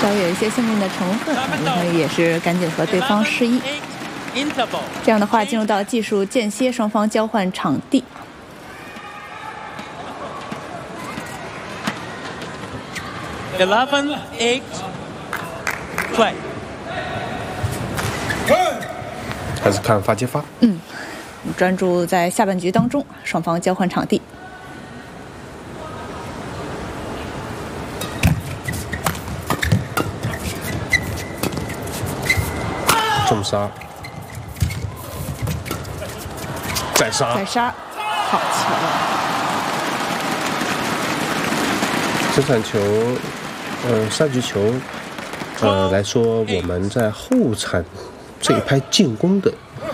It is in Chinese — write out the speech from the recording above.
稍有一些幸运的成分，然后也是赶紧和对方示意。这样的话，进入到技术间歇，双方交换场地。 11-8 play。 还是看发接发。 专注在下半局当中，双方交换场地。 重杀，再杀， 再杀，好球！ 这场球，上局球，来说，我们在后场这一拍进攻的